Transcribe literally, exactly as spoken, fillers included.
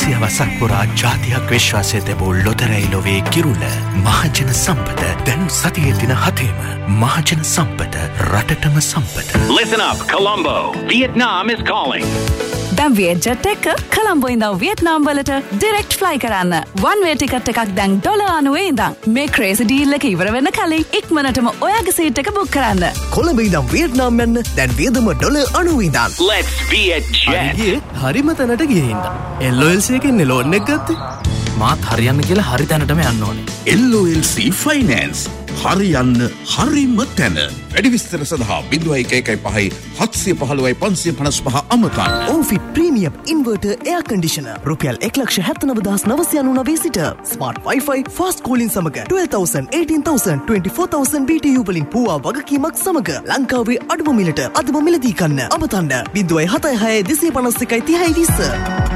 සියවසක් පුරා ජාතියක් විශ්වාසය තැබූ ලොතරැයි ලොවේ කිරුළ මහජන සම්පත දැන් සතියේ දින හතේම මහජන සම්පත රටටම සම්පත. Listen up, Colombo. Vietnam is calling. දැන් වියට්ජට් එක කොළඹ ඉඳන් වියට්නාම් වලට ඩිරෙක්ට් ෆ්ලයි කරන්න. වන් වේ ටිකට් එකක් දැන් ඩොලර් අනූවේ ඉඳන්. මේ ක්‍රේසි ඩීල් එක ඉවර වෙන්න කලින් ඉක්මනටම ඔයාගේ සීට් එක බුක් කරන්න. කොළඹ ඉඳන් වියට්නාම් යන්න දැන් වියදම ඩොලර් අනූවේ ඉඳන්. Let's be a jet. හරිම තැනට ගියේ ඉඳන්. L O L C එකෙන් ලෝන් එක ගත්තේ. මාත් හරියන්න කියලා හරි තැනටම යන්න ඕනේ. L O L C Finance හරියන්න හරිම තැන. වැඩි විස්තර සඳහා ज़ीरो एक एक पाँच सात एक पाँच पाँच पाँच पचास අමතන්න. ඕෆිට් ප්‍රීමියම් ඉන්වර්ටර් එයාර් කන්ඩිෂනර් රුපියල් එක ලක්ෂ හැත්තනව දහස් නවසිය අනූනවය සිට ස්මාර්ට් වයිෆයි ෆාස්ට් කෝලින් සමග ට්වෙල්ව් තවුසන්ඩ් ඒටීන් තවුසන්ඩ් twenty for තවුසන්ඩ් B T U වලින් පුවා වගකීමක් සමග ලංකාවේ අඩුම මිලට අදම මිලදී ගන්න. අමතන්න ज़ीरो सात छह दो पाँच एक तीस विस्ස.